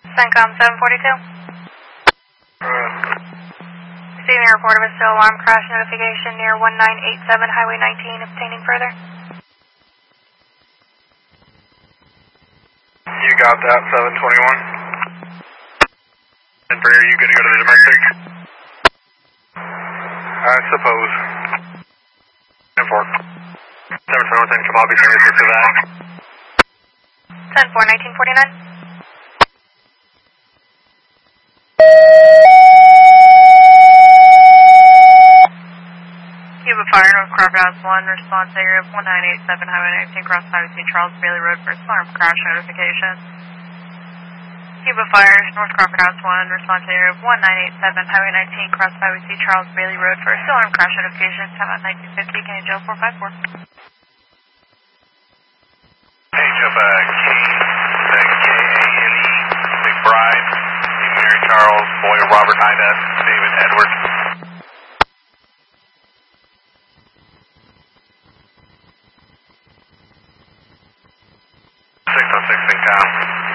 CENTCOM 742. Receiving a report of a still alarm crash notification near 1987 Highway 19, obtaining further. You got that, 721. And Bray, are you going to go to the domestic? I suppose. 10-4. 721, send Kamal, be sure to that. 10-4, 1949. Cuba Fire, North Crocodiles 1, response area of 1987 Highway 19, cross Highway C. Charles Bailey Road for alarm crash notification. Cuba Fire, North Crocodiles 1, response area of 1987 Highway 19, cross Highway C. Charles Bailey Road for alarm crash notification. Time out 1950, Canadian Joe 454. Hey, Jeff, K-A-N-E, McBride, Mary Charles, Boyle, Robert Ida, David Edward. 606 CENTCOM.